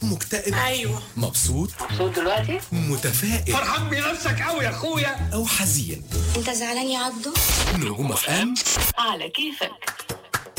مكتئب؟ ايوه. مبسوط دلوقتي؟ متفائل؟ فرحان بنفسك قوي يا اخويا. أو حزين؟ انت زعلان يا عبدو؟ نجوم اف ام على كيفك.